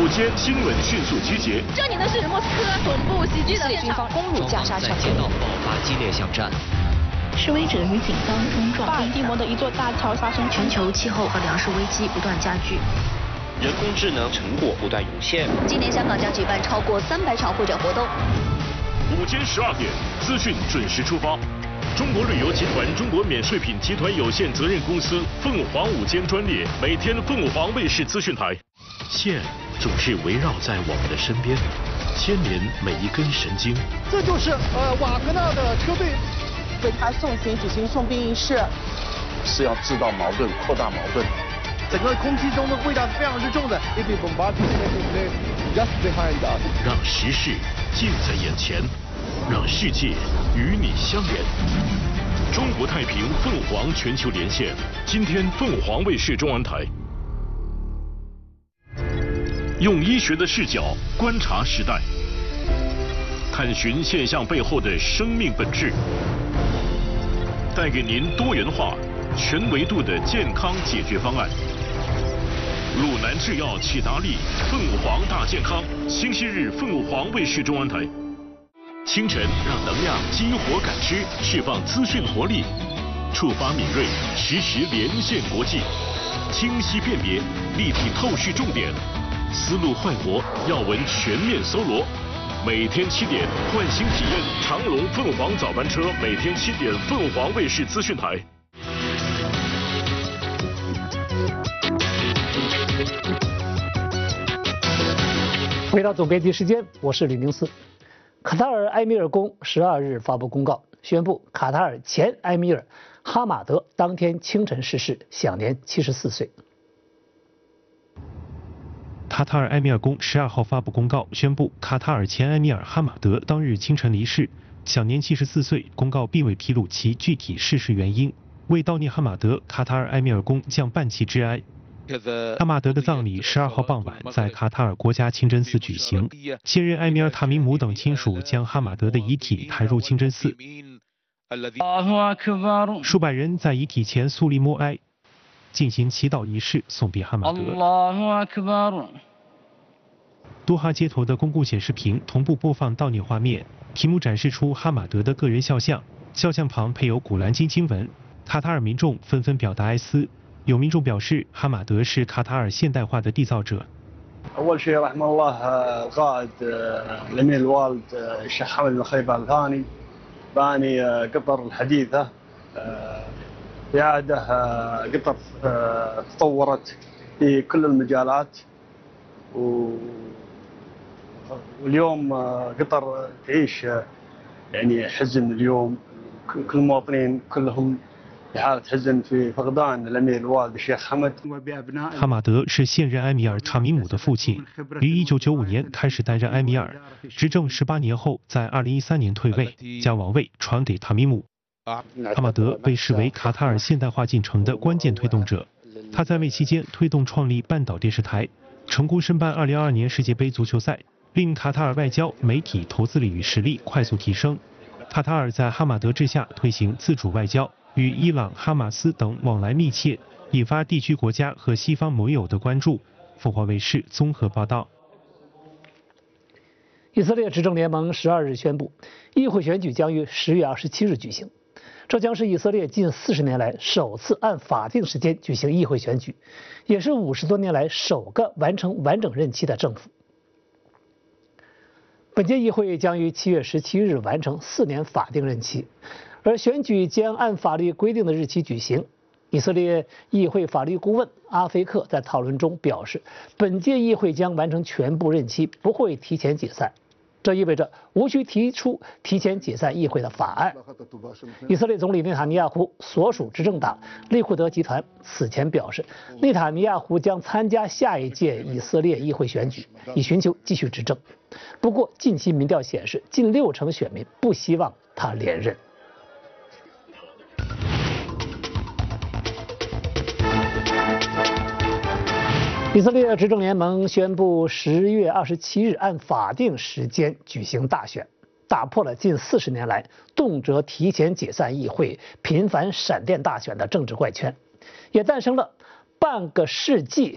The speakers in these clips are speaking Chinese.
午间新闻迅速集结。 这里呢是莫斯科恐怖袭击的现场， 攻入加沙抢劫， 街道爆发激烈巷战。 示威者与警方冲撞。 巴尔的摩的一座大桥发生全球气候和粮食危机不断加剧。 人工智能成果不断涌现。 今年香港将举办超过300场会展活动。 午间12点，资讯准时出发。中国旅游集团中国免税品集团有限责任公司凤凰午间专列，每天凤凰卫视资讯台。线总是围绕在我们的身边，牵连每一根神经。 这就是瓦格纳的车队为他送行举行送殡仪式， 是要制造矛盾，扩大矛盾。 整个空气中的味道是非常之重的。 让时事近在眼前，让世界与你相连。中国太平凤凰全球连线，今天凤凰卫视中文台。用医学的视角观察时代，探寻现象背后的生命本质，带给您多元化、全维度的健康解决方案。鲁南制药启达利凤凰大健康，星期日凤凰卫视中文台。清晨让能量激活感知，释放资讯活力，触发敏锐，实时连线国际，清晰辨别，立体透视重点，思路快活，要闻全面搜罗。每天7点，换新体验长荣凤凰早班车，每天7点，凤凰卫视资讯台。 回到总编辑时间，我是李明思。卡塔尔埃米尔宫12日发布公告，宣布卡塔尔前埃米尔哈马德当天清晨逝世，享年74岁。 卡塔尔埃米尔宫12号发布公告，宣布卡塔尔前埃米尔哈马德当日清晨离世，享年74岁。公告并未披露其具体逝世原因。为悼念哈马德，卡塔尔埃米尔宫将办其致哀。哈马德的葬礼12号傍晚在卡塔尔国家清真寺举行，现任埃米尔塔米姆等亲属将哈马德的遗体抬入清真寺，数百人在遗体前肃立默哀，进行祈祷仪式，送别哈马德。多哈街头的公共显示屏同步播放悼念画面，屏幕展示出哈马德的个人肖像，肖像旁配有古兰经经文。卡塔尔民众纷纷表达哀思。有民众表示，哈马德是卡塔尔现代化的缔造者。 أول شيء رحمه الله القائد الأمير الوالد الشيخ حمد بن خليفة آل ثاني باني قطر الحديثة في عهده قطر تطورت في كل المجالات واليوم قطر تعيش يعني حزن اليوم كل المواطنين كلهم哈马德是现任埃米尔塔米姆的父亲，于1995年开始担任埃米尔，执政18年后，在2013年退位，将王位传给塔米姆。哈马德被视为卡塔尔现代化进程的关键推动者，他在位期间推动创立半岛电视台，成功申办2022年世界杯足球赛，令卡塔尔外交、媒体、投资力与实力快速提升。卡塔尔在哈马德治下推行自主外交，与伊朗、哈马斯等往来密切，引发地区国家和西方盟友的关注。凤凰卫视综合报道。 以色列执政联盟12日宣布，议会选举将于10月27日举行，这将是以色列近40年来首次按法定时间举行议会选举，也是50多年来首个完成完整任期的政府。本届议会将于7月17日完成4年法定任期，而选举将按法律规定的日期举行。以色列议会法律顾问阿菲克在讨论中表示，本届议会将完成全部任期，不会提前解散。这意味着无需提出提前解散议会的法案。以色列总理内塔尼亚胡所属执政党利库德集团此前表示，内塔尼亚胡将参加下一届以色列议会选举，以寻求继续执政。不过，近期民调显示，近60%选民不希望他连任。以色列执政联盟宣布10月27日按法定时间举行大选，打破了近40年来动辄提前解散议会、频繁闪电大选的政治怪圈，也诞生了半个世纪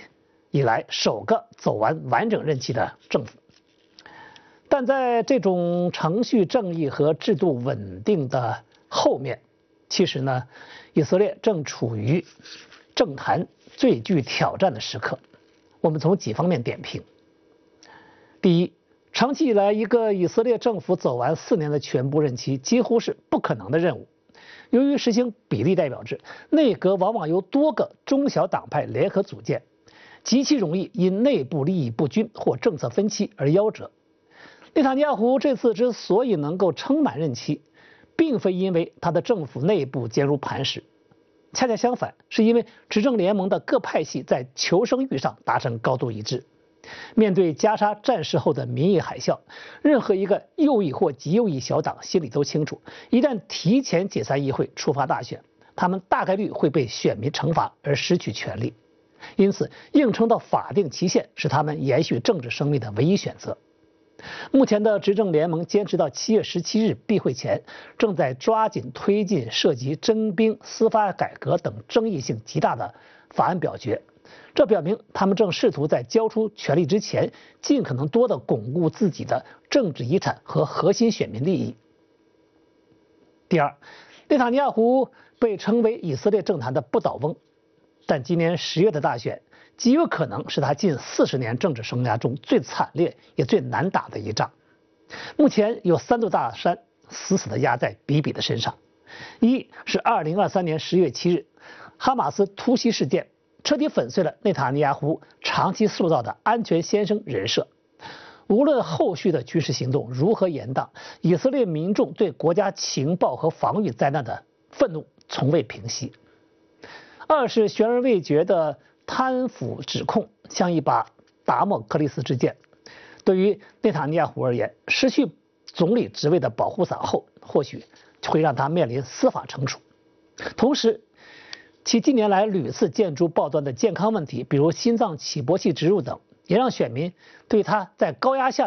以来首个走完完整任期的政府。但在这种程序正义和制度稳定的后面，其实呢，以色列正处于政坛最具挑战的时刻。我们从几方面点评。第一，长期以来，一个以色列政府走完4年的全部任期几乎是不可能的任务。由于实行比例代表制，内阁往往由多个中小党派联合组建，极其容易因内部利益不均或政策分歧而夭折。内塔尼亚胡这次之所以能够撑满任期，并非因为他的政府内部坚如磐石，恰恰相反，是因为执政联盟的各派系在求生欲上达成高度一致。面对加沙战事后的民意海啸，任何一个右翼或极右翼小党心里都清楚，一旦提前解散议会触发大选，他们大概率会被选民惩罚而失去权力。因此，硬撑到法定期限是他们延续政治生命的唯一选择。目前的执政联盟坚持到7月17日闭会前，正在抓紧推进涉及征兵、司法改革等争议性极大的法案表决。这表明他们正试图在交出权力之前，尽可能多地巩固自己的政治遗产和核心选民利益。第二，内塔尼亚胡被称为以色列政坛的不倒翁，但今年10月的大选极有可能是他近40年政治生涯中最惨烈也最难打的一仗。目前有3座大山死死地压在比比的身上。一是2023年10月7日，哈马斯突袭事件彻底粉碎了内塔尼亚胡长期塑造的安全先生人设。无论后续的军事行动如何延宕，以色列民众对国家情报和防御灾难的愤怒从未平息。二是悬而未决的贪腐指控像一把达摩克利斯之剑，对于内塔尼亚胡而言，失去总理职位的保护伞后，或许会让他面临司法惩处。同时，其近年来屡次见诸报端的健康问题，比如心脏起搏器植入等，也让选民对他在高压下